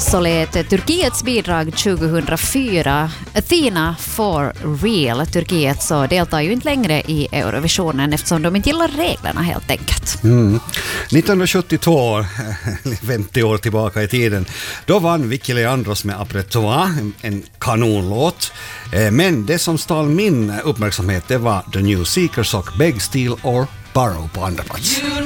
så lät Turkiets bidrag 2004 Athena for real. Turkiet så deltar ju inte längre i Eurovisionen eftersom de inte gillar reglerna helt enkelt. 1972, 50 år tillbaka i tiden, då vann Vicky Leandros med Après toi, en kanonlåt. Men det som stal min uppmärksamhet, det var The New Seekers och Beg, Steal or Borrow på andra plats.